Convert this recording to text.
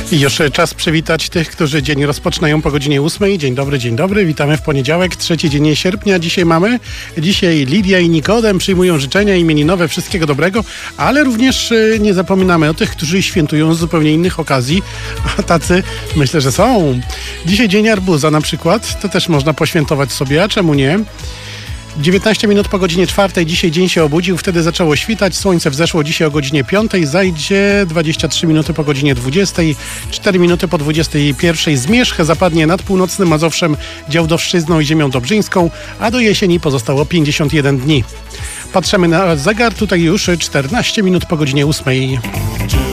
I już czas przywitać tych, którzy dzień rozpoczynają po godzinie 8. Dzień dobry, witamy w poniedziałek, 3 dzień sierpnia. Dzisiaj Lidia i Nikodem przyjmują życzenia imieninowe, wszystkiego dobrego, ale również nie zapominamy o tych, którzy świętują z zupełnie innych okazji, a tacy myślę, że są. Dzisiaj dzień arbuza na przykład, to też można poświętować sobie, a czemu nie? 19 minut po godzinie 4. Dzisiaj dzień się obudził, wtedy zaczęło świtać, słońce wzeszło dzisiaj o godzinie 5, zajdzie 23 minuty po godzinie 20, 4 minuty po 21. Zmierzch zapadnie nad północnym Mazowszem, Działdowszczyzną i ziemią dobrzyńską, a do jesieni pozostało 51 dni. Patrzymy na zegar, tutaj już 14 minut po godzinie 8.